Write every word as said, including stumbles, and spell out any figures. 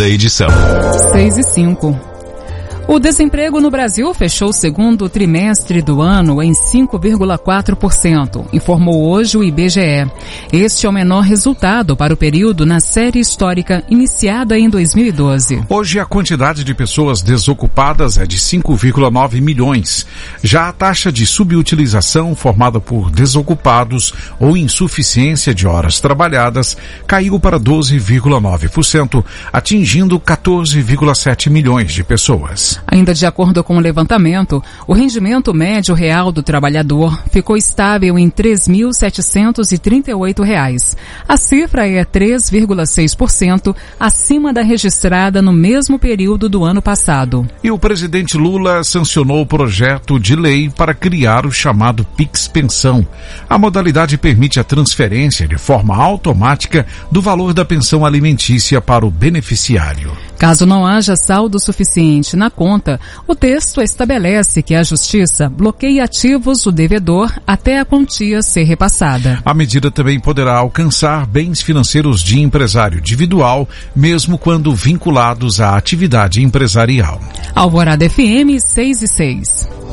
segunda edição. seis e cinco. O desemprego no Brasil fechou o segundo trimestre do ano em cinco vírgula quatro por cento, informou hoje o I B G E. Este é o menor resultado para o período na série histórica iniciada em dois mil e doze. Hoje a quantidade de pessoas desocupadas é de cinco vírgula nove milhões. Já a taxa de subutilização, formada por desocupados ou insuficiência de horas trabalhadas, caiu para doze vírgula nove por cento, atingindo quatorze vírgula sete milhões de pessoas. Ainda de acordo com o levantamento, o rendimento médio real do trabalhador ficou estável em três mil setecentos e trinta e oito reais. A cifra é três vírgula seis por cento acima da registrada no mesmo período do ano passado. E o presidente Lula sancionou o projeto de lei para criar o chamado Pix Pensão. A modalidade permite a transferência de forma automática do valor da pensão alimentícia para o beneficiário. Caso não haja saldo suficiente na conta, o texto estabelece que a Justiça bloqueie ativos do devedor até a quantia ser repassada. A medida também poderá alcançar bens financeiros de empresário individual, mesmo quando vinculados à atividade empresarial. Alvorada F M seis e seis.